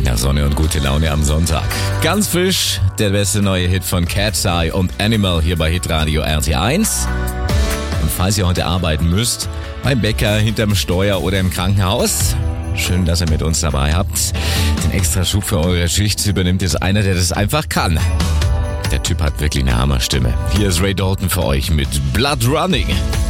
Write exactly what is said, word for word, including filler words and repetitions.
Ja, Sonne und gute Laune am Sonntag. Ganz frisch, der beste neue Hit von Cat's Eye und Animal hier bei Hitradio R T eins. Und falls ihr heute arbeiten müsst, beim Bäcker, hinterm Steuer oder im Krankenhaus, schön, dass ihr mit uns dabei habt. Den Extraschub für eure Schicht übernimmt jetzt einer, der das einfach kann. Der Typ hat wirklich eine Hammerstimme. Hier ist Ray Dalton für euch mit Blood Running.